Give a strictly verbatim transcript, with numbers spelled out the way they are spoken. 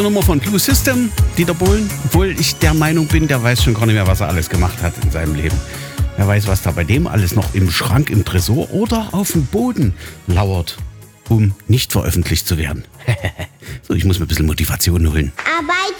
Nummer von Blue System, Dieter Bohlen, obwohl ich der Meinung bin, der weiß schon gar nicht mehr, was er alles gemacht hat in seinem Leben. Wer weiß, was da bei dem alles noch im Schrank, im Tresor oder auf dem Boden lauert, um nicht veröffentlicht zu werden. So, ich muss mir ein bisschen Motivation holen. Arbeit